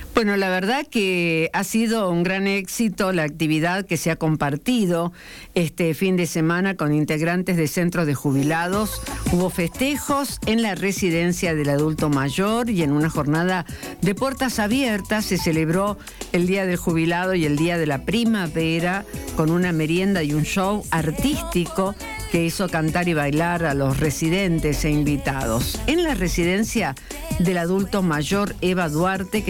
Bueno, la verdad que ha sido un gran éxito la actividad que se ha compartido este fin de semana con integrantes de centros de jubilados. Hubo festejos en la residencia del adulto mayor y en una jornada de puertas abiertas se celebró el Día del Jubilado y el Día de la Primavera con una merienda y un show artístico que hizo cantar y bailar a los residentes e invitados. En la residencia del adulto mayor Eva Duarte,